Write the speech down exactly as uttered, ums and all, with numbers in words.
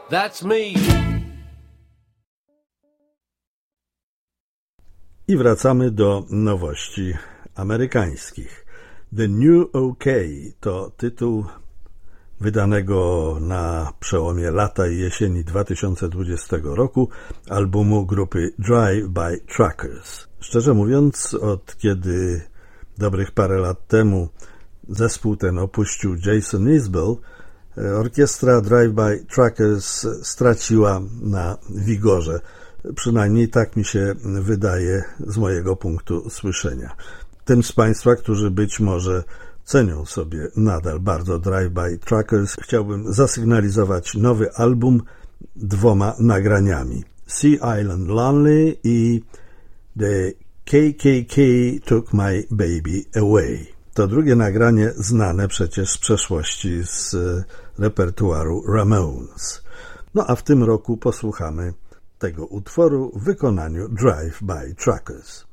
That's me. I wracamy do nowości amerykańskich. The New OK to tytuł wydanego na przełomie lata i jesieni dwa tysiące dwudziestego roku albumu grupy Drive by Truckers. Szczerze mówiąc, od kiedy dobrych parę lat temu zespół ten opuścił Jason Isbell, orkiestra Drive by Truckers straciła na wigorze. Przynajmniej tak mi się wydaje z mojego punktu słyszenia. Tym z Państwa, którzy być może cenią sobie nadal bardzo Drive by Truckers, chciałbym zasygnalizować nowy album dwoma nagraniami. Sea Island Lonely i The K K K Took My Baby Away. To drugie nagranie znane przecież z przeszłości z repertuaru Ramones. No a w tym roku posłuchamy tego utworu w wykonaniu Drive by Truckers.